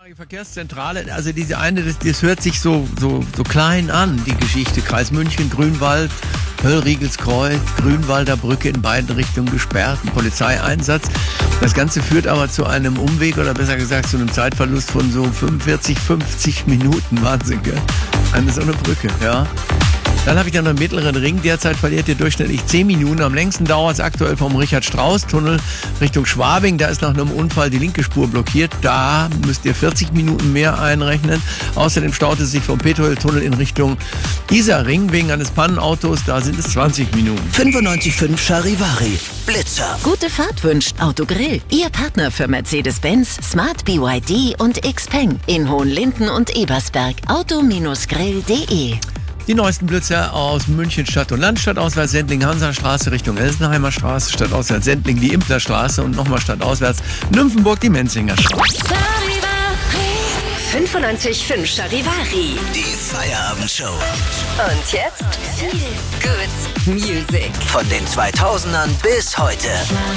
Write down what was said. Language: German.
Die Verkehrszentrale, also diese eine, das hört sich so klein an, die Geschichte. Kreis München, Grünwald, Höllriegelskreuz, Grünwalder Brücke in beiden Richtungen gesperrt, ein Polizeieinsatz. Das Ganze führt aber zu einem Umweg oder besser gesagt zu einem Zeitverlust von so 45, 50 Minuten. Wahnsinn, gell? Eine so eine Brücke, ja. Dann habe ich dann noch einen mittleren Ring. Derzeit verliert ihr durchschnittlich 10 Minuten. Am längsten dauert es aktuell vom Richard-Strauß-Tunnel Richtung Schwabing. Da ist nach einem Unfall die linke Spur blockiert. Da müsst ihr 40 Minuten mehr einrechnen. Außerdem staut es sich vom Petuel-Tunnel in Richtung Isarring wegen eines Pannenautos. Da sind es 20 Minuten. 95.5 Charivari. Blitzer. Gute Fahrt wünscht Autogrill. Ihr Partner für Mercedes-Benz, Smart BYD und Xpeng. In Hohenlinden und Ebersberg. Auto-grill.de. Die neuesten Blitzer aus München Stadt und Land. Stadtauswärts Sendling Hansastraße Richtung Elsenheimer Straße. Stadtauswärts Sendling die Implerstraße und nochmal stadtauswärts Nymphenburg die Menzinger Straße. 95.5 Charivari. Die Feierabendshow. Und jetzt Feel Good Music. Von den 2000ern bis heute.